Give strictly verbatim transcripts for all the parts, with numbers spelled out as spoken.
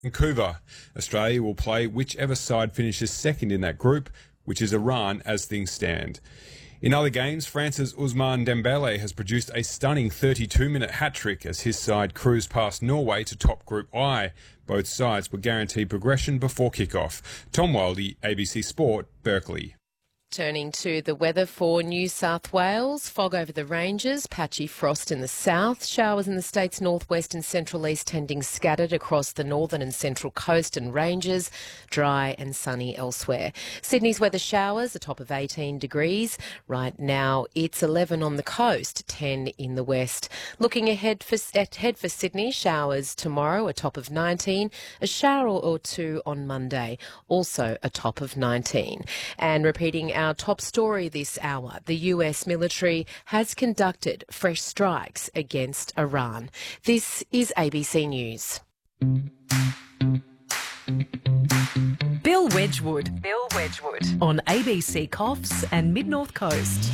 Vancouver. Australia will play whichever side finishes second in that group, which is Iran as things stand. In other games, France's Ousmane Dembele has produced a stunning thirty-two minute hat-trick as his side cruised past Norway to top Group I. Both sides were guaranteed progression before kick-off. Tom Wildy, A B C Sport, Berkeley. Turning to the weather for New South Wales, fog over the ranges, patchy frost in the south, showers in the state's northwest and central east tending scattered across the northern and central coast and ranges, dry and sunny elsewhere. Sydney's weather showers, a top of eighteen degrees. Right now it's eleven on the coast, ten in the west. Looking ahead for, ahead for Sydney, showers tomorrow, a top of nineteen, a shower or two on Monday, also a top of nineteen. And repeating our top story this hour, the U S military has conducted fresh strikes against Iran. This is A B C News. Bill Wedgwood. Bill Wedgwood. On A B C Coffs and Mid-North Coast.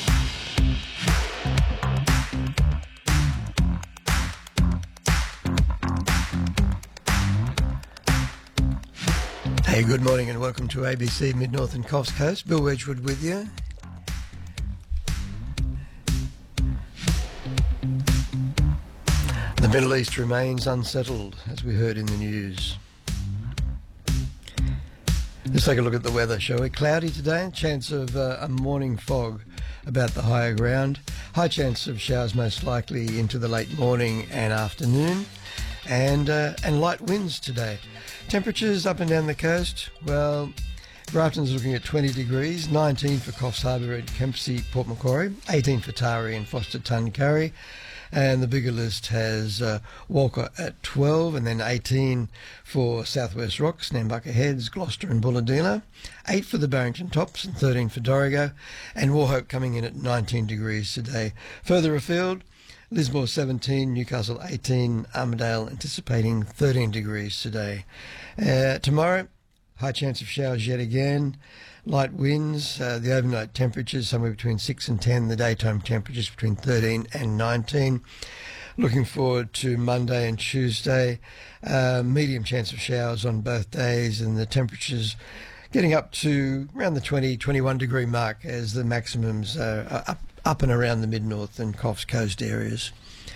Hey, good morning and welcome to A B C Mid-North and Coffs Coast. Bill Wedgwood with you. The Middle East remains unsettled, as we heard in the news. Let's take a look at the weather, shall we? Cloudy today, chance of uh, a morning fog about the higher ground. High chance of showers most likely into the late morning and afternoon. And uh, and light winds today. Temperatures up and down the coast, well, Grafton's looking at twenty degrees, nineteen for Coffs Harbour at Kempsey, Port Macquarie, eighteen for Taree and Foster Tuncurry, and the bigger list has uh, Walker at twelve, and then eighteen for Southwest Rocks, Nambucca Heads, Gloucester and Bulladina, eight for the Barrington Tops and thirteen for Dorrigo, and Wauchope coming in at nineteen degrees today. Further afield, Lismore seventeen, Newcastle eighteen, Armidale anticipating thirteen degrees today. Uh, tomorrow, high chance of showers yet again, light winds, uh, the overnight temperatures somewhere between six and ten, the daytime temperatures between thirteen and nineteen. Looking forward to Monday and Tuesday, uh, medium chance of showers on both days, and the temperatures getting up to around the twenty, twenty-one degree mark as the maximums are up up and around the mid-north and Coffs Coast areas.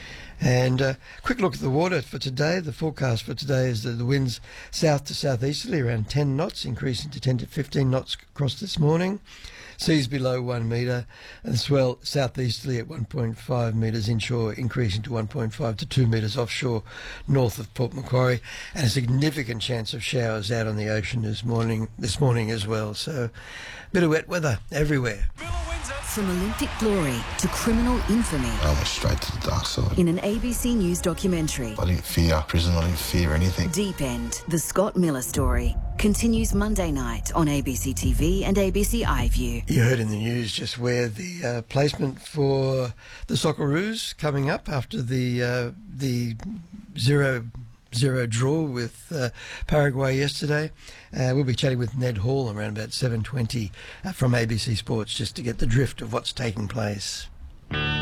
And a uh, quick look at the water for today. The forecast for today is that the winds south to southeasterly around ten knots, increasing to ten to fifteen knots across this morning. Seas below one metre, and swell southeasterly at one point five metres inshore, increasing to one point five to two metres offshore north of Port Macquarie, and a significant chance of showers out on the ocean this morning, this morning as well. So, a bit of wet weather everywhere. From Olympic glory to criminal infamy. I went straight to the dark side. In an A B C News documentary. I didn't fear prison, I didn't fear anything. Deep End, the Scott Miller story, continues Monday night on A B C T V and A B C iView. You heard in the news just where the uh, placement for the Socceroos coming up after the uh, the zero zero draw with uh, Paraguay yesterday. Uh, we'll be chatting with Ned Hall around about seven twenty uh, from A B C Sports just to get the drift of what's taking place.